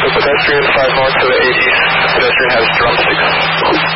pedestrian 5 north to the 80s. Pedestrian has drumsticks.